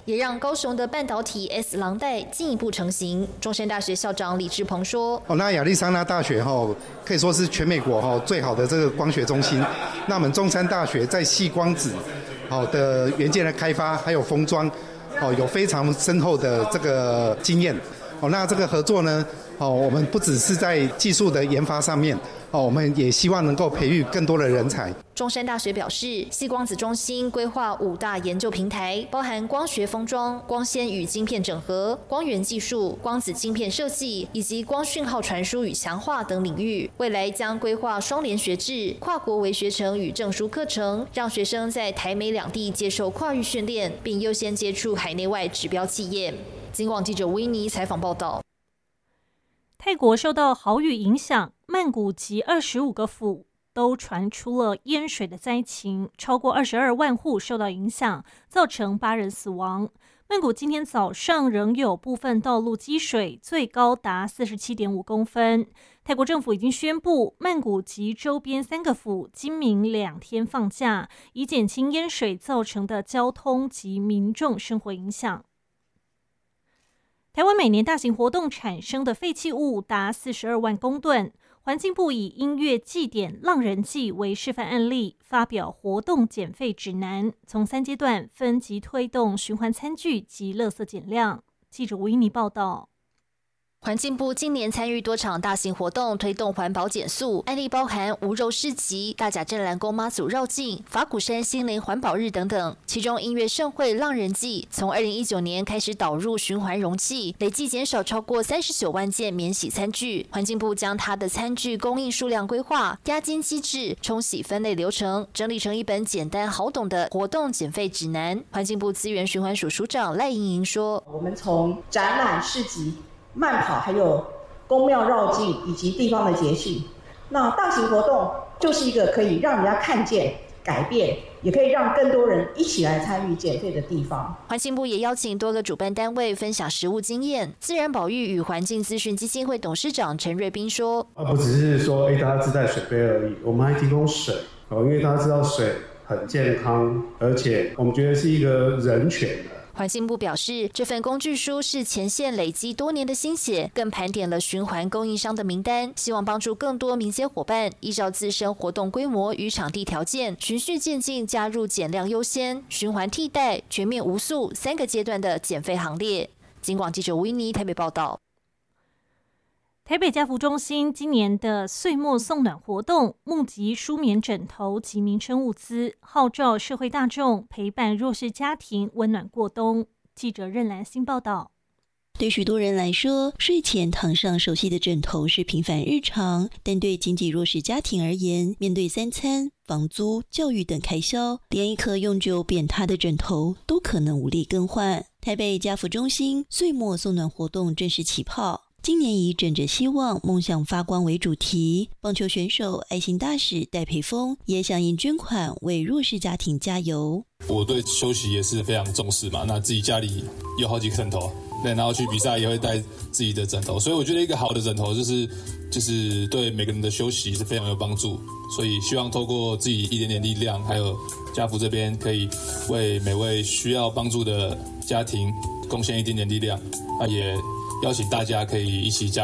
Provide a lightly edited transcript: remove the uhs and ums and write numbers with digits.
也让高雄的半导体 S 廊带进一步成型。中山大学校长李志鹏说：“ 那亚利桑那大学可以说是全美国最好的这个光学中心。那我们中山大学在矽光子的元件的开发还有封装有非常深厚的这个经验。那这个合作呢，我们不只是在技术的研发上面。”我们也希望能够培育更多的人才。 中山大学表示，矽光子中心规划5大研究平台，包含光学封装、光纤与晶片整合、光源技术、光子晶片设计以及光讯号传输与强化等领域。未来将规划双联学制、跨国微学程与证书课程，让学生在台美两地接受跨域训练，并优先接触海内外指标企业。警广记者维尼采访报道。 泰国受到豪雨影响，曼谷及25个府都传出了淹水的灾情，超过22万户受到影响，造成8人死亡。曼谷今天早上仍有部分道路积水，最高达47.5公分。泰国政府已经宣布，曼谷及周边3个府今明2天放假，以减轻淹水造成的交通及民众生活影响。台湾每年大型活动产生的废弃物达42万公吨，环境部以音乐祭典浪人祭为示范案例，发表活动减废指南，从3阶段分级推动循环餐具及垃圾减量。记者吴依妮报道。 环境部今年参与多场大型活动，推动环保减塑，案例包含无肉市集、大甲镇澜宫妈祖绕境、法鼓山心灵环保日等等。其中音乐盛会浪人祭从2019年开始导入循环容器，累计减少超过39万件免洗餐具。环境部将它的餐具供应数量规划、押金机制、冲洗分类流程，整理成一本简单好懂的活动减废指南。环境部资源循环署署长赖莹莹说：“ 我们从展览市集、慢跑，还有宫庙绕境以及地方的节庆，那大型活动就是一个可以让人家看见改变，也可以让更多人一起来参与减废的地方。” 环境部也邀请多个主办单位分享实务经验。自然保育与环境资讯基金会董事长陈瑞斌说：“ 不只是说大家自带水杯而已，我们还提供水因为大家知道水很健康，而且我们觉得是一个人权的。” 环境部表示，这份工具书是前线累积多年的心血，更盘点了循环供应商的名单，希望帮助更多民间伙伴依照自身活动规模与场地条件，循序渐进加入减量优先、循环替代、全面无塑3个阶段的减废行列。警广记者吴依妮台北报道。 台北家福中心今年的岁末送暖活动，募集舒眠枕头及民生物资，号召社会大众陪伴弱势家庭温暖过冬。记者任兰欣报道。 对许多人来说，睡前躺上熟悉的枕头是平凡日常，但对经济弱势家庭而言，面对3餐、房租、教育等开销，连一颗永久扁塌的枕头都可能无力更换。台北家福中心岁末送暖活动正式起跑，今年以枕着希望，梦想发光为主题，棒球选手爱心大使戴培峰也响应捐款，为弱势家庭加油。 我对休息也是非常重视嘛，那自己家里有好几个枕头，对，然后去比赛也会带自己的枕头，所以我觉得一个好的枕头就是对每个人的休息是非常有帮助，所以希望透过自己一点点力量，还有家福这边可以为每位需要帮助的家庭贡献一点点力量，也邀请大家可以一起加